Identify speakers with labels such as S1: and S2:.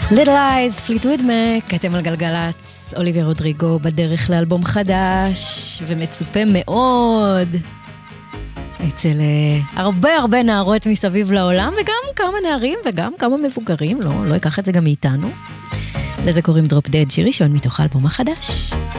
S1: Little Eyes, פליטוויד מק, אתם על גלגלץ, אוליביה רודריגו בדרך לאלבום חדש ומצופה מאוד אצל הרבה נערות מסביב לעולם, וגם כמה נערים וגם כמה מבוגרים, לא אקח את זה גם מאיתנו. לזה קוראים Drop Dead, שיר ראשון מתוך האלבום החדש.